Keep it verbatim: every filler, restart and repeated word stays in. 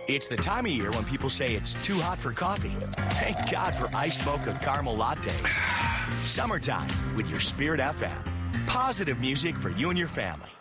It's the time of year when people say it's too hot for coffee. Thank God for iced mocha caramel lattes. Summertime with your Spirit F M. Positive music for you and your family.